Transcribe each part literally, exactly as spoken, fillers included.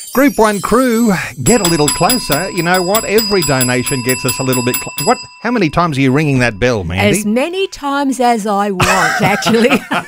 Group One crew, get a little closer. You know what? Every donation gets us a little bit closer. What? How many times are you ringing that bell, Mandy? As many times as I want, actually.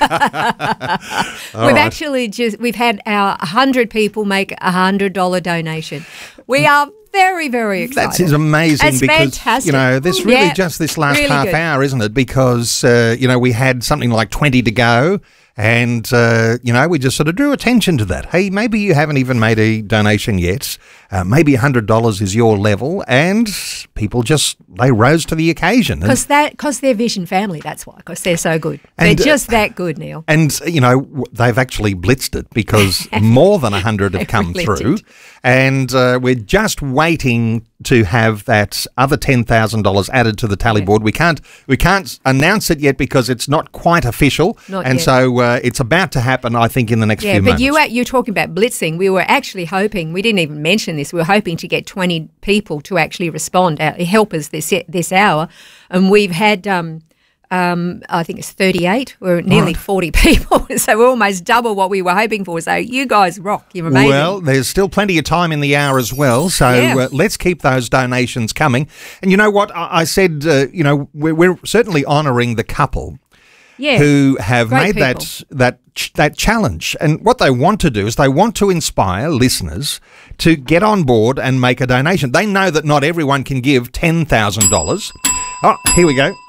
we've right. actually just we've had our one hundred people make a one hundred dollars donation. We are very, very excited. That is amazing. It's because, fantastic. you know, this really Yeah, just this last really half good. hour, isn't it? Because, uh, you know, we had something like twenty to go. And, uh, you know, we just sort of drew attention to that. Hey, maybe you haven't even made a donation yet. Uh, maybe one hundred dollars is your level. And people just, they rose to the occasion. And, Because that, because they're Vision family, that's why, because they're so good. And, they're uh, just that good, Neil. and you know, w- they've actually blitzed it because more than one hundred have They come really through. did. And uh, we're just waiting to have that other ten thousand dollars added to the tally Yeah. board. We can't we can't announce it yet because it's not quite official. Not and yet. so uh, it's about to happen, I think, in the next Yeah, few but moments. you were, you're talking about blitzing. We were actually hoping, we didn't even mention this, we were hoping to get twenty people to actually respond, uh, help us this this hour. And we've had, um, um, I think it's thirty-eight, we're nearly Right. forty people. So we're almost double what we were hoping for. So you guys rock, you're amazing. Well, there's still plenty of time in the hour as well, so Yeah. uh, let's keep those donations coming. And you know what? I, I said, uh, you know, we're, we're certainly honouring the couple yeah. who have Great made that that ch- that challenge. And what they want to do is they want to inspire listeners to get on board and make a donation. They know that not everyone can give ten thousand dollars. Oh, here we go.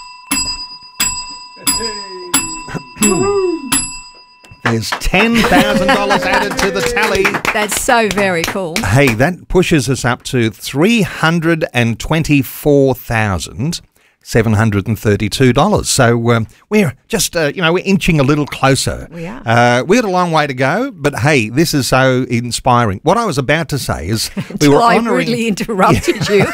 There's ten thousand dollars added to the tally. That's so very cool. Hey, that pushes us up to three hundred twenty-four thousand seven hundred thirty-two dollars. So um, we're just, uh, you know, we're inching a little closer. We are. Uh, we had a long way to go, but hey, this is so inspiring. What I was about to say is we were I honouring rudely interrupted you.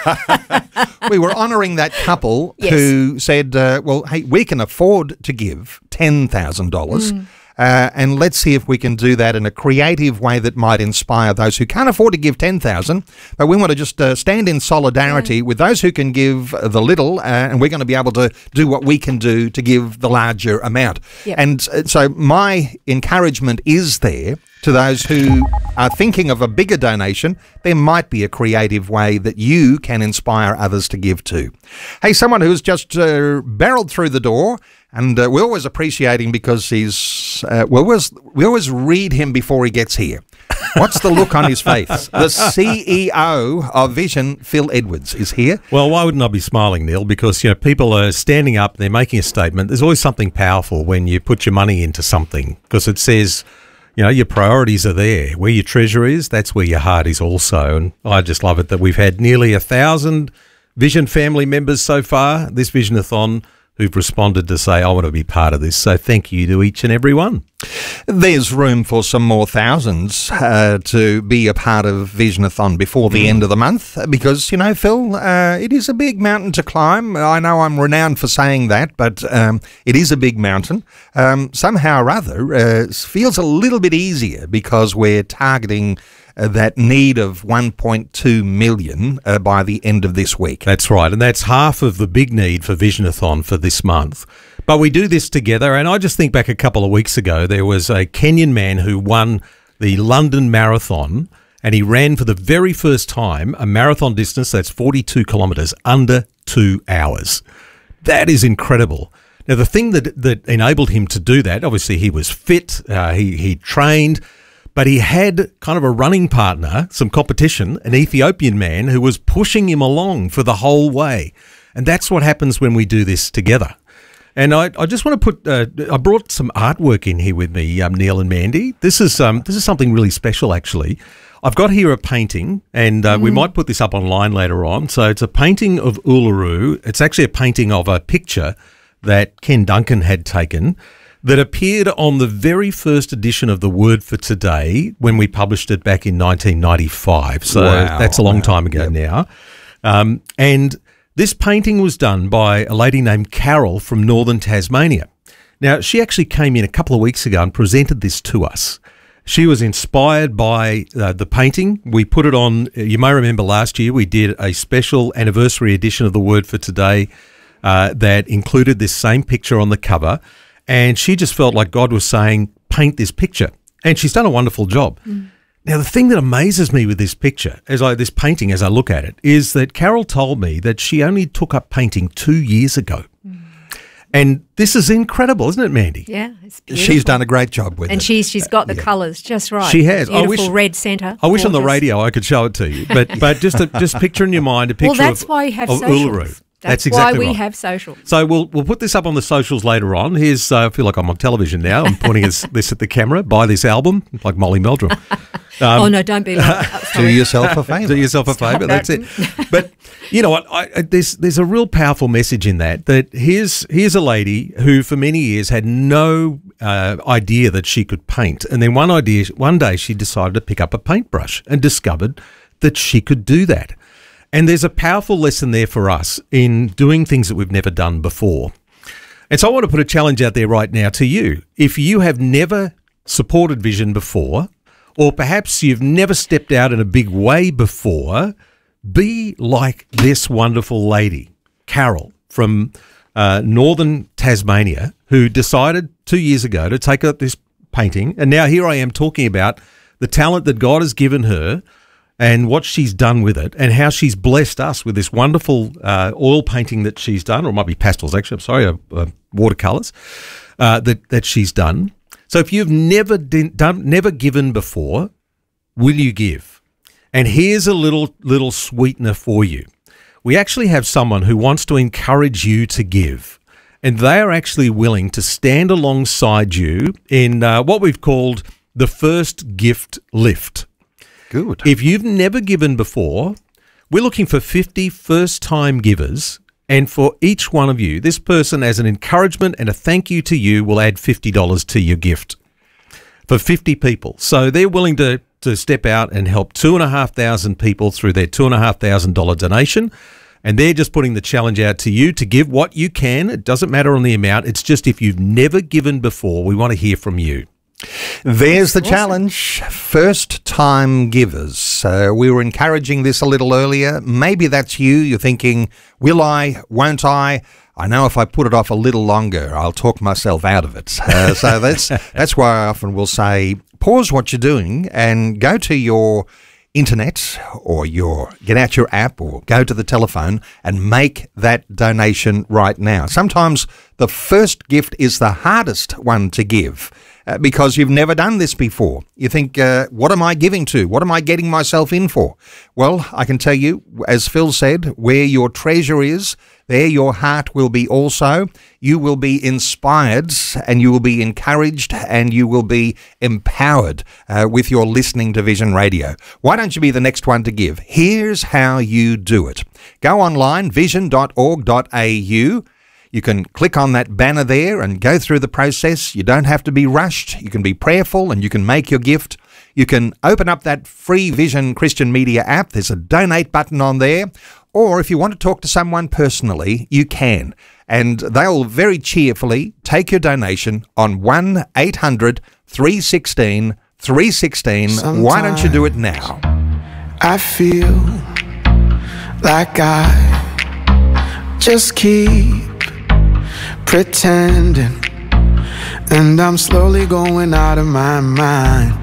we were honouring that couple Yes. who said, uh, well, hey, we can afford to give ten thousand dollars. Mm. Uh, and let's see if we can do that in a creative way that might inspire those who can't afford to give ten thousand dollars. But we want to just uh, stand in solidarity with those who can give the little, uh, and we're going to be able to do what we can do to give the larger amount. Yep. And uh, so my encouragement is there to those who are thinking of a bigger donation. There might be a creative way that you can inspire others to give to. Hey, someone who's just uh, barreled through the door, and uh, we always appreciate him because he's, uh, we, always, we always read him before he gets here. What's the look on his face? The C E O of Vision, Phil Edwards, is here. Well, why wouldn't I be smiling, Neil? Because, you know, people are standing up, they're making a statement. There's always something powerful when you put your money into something because it says, you know, your priorities are there. Where your treasure is, that's where your heart is also. And I just love it that we've had nearly a thousand Vision family members so far, this Vision-a-thon, who've responded to say, I want to be part of this. So thank you to each and every one. There's room for some more thousands uh, to be a part of Vision-a-thon before the end of the month because, you know, Phil, uh, it is a big mountain to climb. I know I'm renowned for saying that, but um, it is a big mountain. Um, somehow or other, uh, it feels a little bit easier because we're targeting uh, that need of one point two million uh, by the end of this week. That's right, and that's half of the big need for Vision-a-thon for this month. But we do this together, and I just think back a couple of weeks ago, there was a Kenyan man who won the London Marathon, and he ran for the very first time a marathon distance that's forty-two kilometres under two hours. That is incredible. Now, the thing that that enabled him to do that, obviously he was fit, uh, he, he trained, but he had kind of a running partner, some competition, an Ethiopian man who was pushing him along for the whole way. And that's what happens when we do this together. And I, I just want to put, uh, I brought some artwork in here with me, um, Neil and Mandy. This is um, this is something really special, actually. I've got here a painting, and uh, mm. we might put this up online later on. So it's a painting of Uluru. It's actually a painting of a picture that Ken Duncan had taken that appeared on the very first edition of The Word for Today when we published it back in nineteen ninety-five. So Wow. that's a long Wow. time ago Yep. now. Um, and this painting was done by a lady named Carol from northern Tasmania. Now, she actually came in a couple of weeks ago and presented this to us. She was inspired by uh, the painting. We put it on, you may remember last year we did a special anniversary edition of The Word for Today uh, that included this same picture on the cover. And she just felt like God was saying, paint this picture. And she's done a wonderful job. Mm. Now, the thing that amazes me with this picture, as I this painting, as I look at it, is that Carol told me that she only took up painting two years ago. Mm. And this is incredible, isn't it, Mandy? Yeah, it's beautiful. She's done a great job with and it. And she's she's got the yeah. colours just right. She has. Beautiful I wish, red centre. I wish gorgeous. on the radio I could show it to you, but but just a, just picture in your mind a picture well, that's of, why you have of socials. Uluru. That's, That's exactly why we right. have socials. So we'll we'll put this up on the socials later on. Here's uh, I feel like I'm on television now. I'm pointing this, this at the camera. Buy this album, like Molly Meldrum. Um, oh no, don't be like Do yourself a favour. Do yourself a favour. That's it. But you know what? I, I, there's there's a real powerful message in that. That here's here's a lady who for many years had no uh, idea that she could paint, and then one idea one day she decided to pick up a paintbrush and discovered that she could do that. And there's a powerful lesson there for us in doing things that we've never done before. And so I want to put a challenge out there right now to you. If you have never supported Vision before, or perhaps you've never stepped out in a big way before, be like this wonderful lady, Carol, from uh, northern Tasmania, who decided two years ago to take up this painting. And now here I am talking about the talent that God has given her and what she's done with it, and how she's blessed us with this wonderful uh, oil painting that she's done, or it might be pastels, actually, I'm sorry, uh, uh, watercolours, uh, that, that she's done. So if you've never din- done, never given before, will you give? And here's a little little sweetener for you. We actually have someone who wants to encourage you to give, and they are actually willing to stand alongside you in uh, what we've called the First Gift Lift. Good. If you've never given before, we're looking for fifty first-time givers, and for each one of you, this person, as an encouragement and a thank you to you, will add fifty dollars to your gift for fifty people. So they're willing to, to step out and help two thousand five hundred people through their two thousand five hundred dollars donation, and they're just putting the challenge out to you to give what you can. It doesn't matter on the amount. It's just if you've never given before, we want to hear from you. There's the awesome. challenge, first-time givers. Uh, we were encouraging this a little earlier. Maybe that's you. You're thinking, will I, won't I? I know if I put it off a little longer, I'll talk myself out of it. Uh, so that's that's why I often will say, pause what you're doing and go to your internet or your get out your app or go to the telephone and make that donation right now. Sometimes the first gift is the hardest one to give. Uh, because you've never done this before. You think, uh, what am I giving to? What am I getting myself in for? Well, I can tell you, as Phil said, where your treasure is, there your heart will be also. You will be inspired and you will be encouraged and you will be empowered uh, with your listening to Vision Radio. Why don't you be the next one to give? Here's how you do it. Go online, vision dot org dot a u. You can click on that banner there and go through the process. You don't have to be rushed. You can be prayerful and you can make your gift. You can open up that free Vision Christian Media app. There's a donate button on there. Or if you want to talk to someone personally, you can. And they'll very cheerfully take your donation on one eight hundred three one six three one six. Why don't you do it now? I feel like I just keep pretending, and I'm slowly going out of my mind.